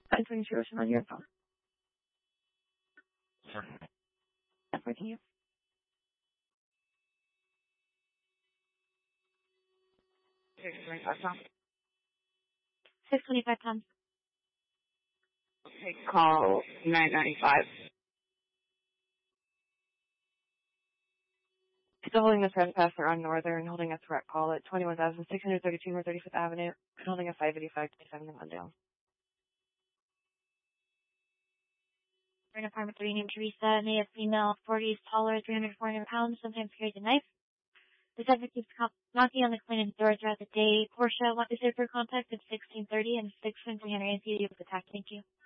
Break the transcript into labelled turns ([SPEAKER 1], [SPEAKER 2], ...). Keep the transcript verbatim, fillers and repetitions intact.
[SPEAKER 1] Answering situation on your phone.
[SPEAKER 2] Sure.
[SPEAKER 1] That's working you.
[SPEAKER 2] six twenty-five pounds.
[SPEAKER 1] six twenty-five pounds.
[SPEAKER 2] Okay, call nine ninety-five.
[SPEAKER 1] Still holding a trespasser on Northern, holding a threat call at twenty-one thousand six hundred thirty-two North thirty-fifth Avenue, and holding a five eighty-five twenty-seven in Glendale.
[SPEAKER 3] In apartment three named Teresa, male female, forties, taller, three hundred to four hundred pounds, sometimes carries a knife. The subject keeps knocking on the client's door throughout the day. Portia, what is it for contact at sixteen thirty and six twenty-three Henry and C D was attacked. Thank you.